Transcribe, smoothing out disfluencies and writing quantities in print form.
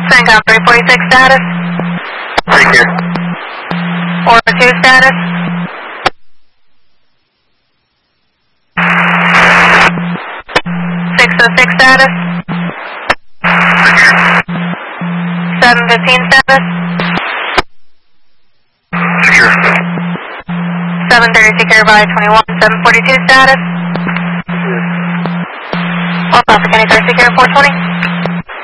CENTCOM 346 status. Right here. Order 2 status. Status. 715 status. Secure. 730 secure by 21. 742 status. All Alpha County 3 secure 420.